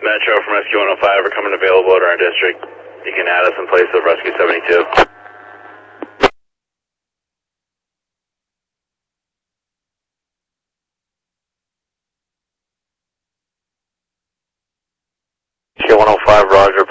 Metro from Rescue 105 are coming available at our district. You can add us in place of Rescue 72. Rescue 105, Roger.